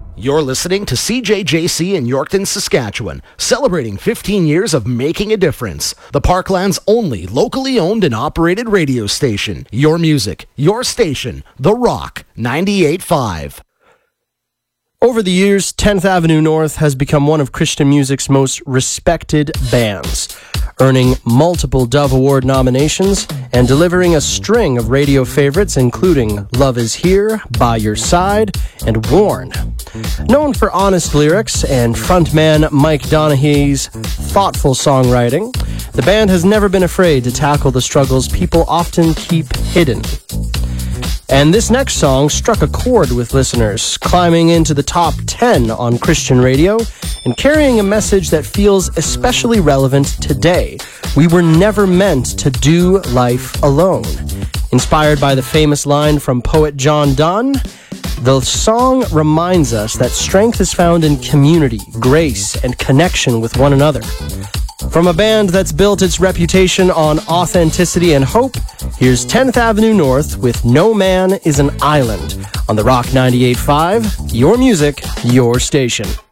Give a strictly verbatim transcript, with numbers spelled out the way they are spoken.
You're listening to C J J C in Yorkton, Saskatchewan, celebrating fifteen years of making a difference. The Parkland's only locally owned and operated radio station. Your music, your station, The Rock, ninety-eight point five. Over the years, tenth Avenue North has become one of Christian music's most respected bands, earning multiple Dove Award nominations and delivering a string of radio favorites including Love Is Here, By Your Side, and Worn. Known for honest lyrics and frontman Mike Donaghy's thoughtful songwriting, the band has never been afraid to tackle the struggles people often keep hidden. And this next song struck a chord with listeners, climbing into the top ten on Christian radio and carrying a message that feels especially relevant today. We were never meant to do life alone. Inspired by the famous line from poet John Donne, the song reminds us that strength is found in community, grace, and connection with one another. From a band that's built its reputation on authenticity and hope, here's tenth Avenue North with No Man is an Island on The Rock ninety-eight point five, your music, your station.